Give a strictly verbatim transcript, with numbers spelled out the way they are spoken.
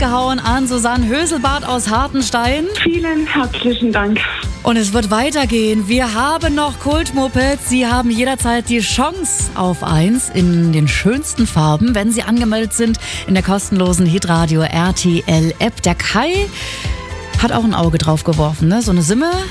rausgehauen an Susanne Höselbart aus Hartenstein. Vielen herzlichen Dank. Und es wird weitergehen. Wir haben noch Kultmopeds. Sie haben jederzeit die Chance auf eins in den schönsten Farben, wenn Sie angemeldet sind in der kostenlosen Hitradio R T L App. Der Kai hat auch ein Auge drauf geworfen, ne? So eine Simme